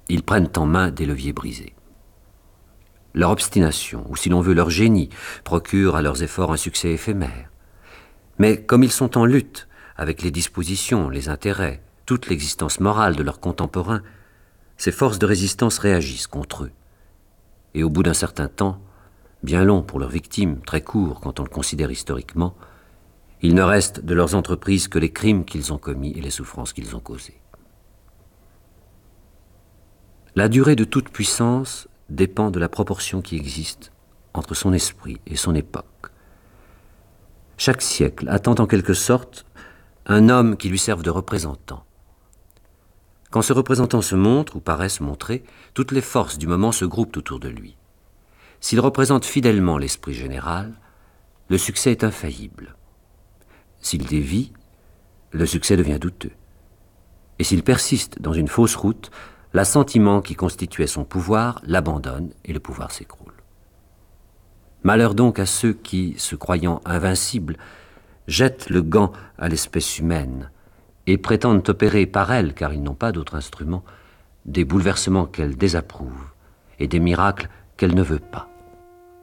ils prennent en main des leviers brisés. Leur obstination, ou si l'on veut leur génie, procure à leurs efforts un succès éphémère. Mais comme ils sont en lutte avec les dispositions, les intérêts, toute l'existence morale de leurs contemporains, ces forces de résistance réagissent contre eux. Et au bout d'un certain temps, bien long pour leurs victimes, très court quand on le considère historiquement, il ne reste de leurs entreprises que les crimes qu'ils ont commis et les souffrances qu'ils ont causées. La durée de toute puissance dépend de la proportion qui existe entre son esprit et son époque. Chaque siècle attend en quelque sorte un homme qui lui serve de représentant. Quand ce représentant se montre ou paraît se montrer, toutes les forces du moment se groupent autour de lui. S'il représente fidèlement l'esprit général, le succès est infaillible. S'il dévie, le succès devient douteux. Et s'il persiste dans une fausse route, l'assentiment qui constituait son pouvoir l'abandonne et le pouvoir s'écroule. Malheur donc à ceux qui, se croyant invincibles, jettent le gant à l'espèce humaine et prétendent opérer par elle, car ils n'ont pas d'autre instrument, des bouleversements qu'elle désapprouve et des miracles qu'elle ne veut pas.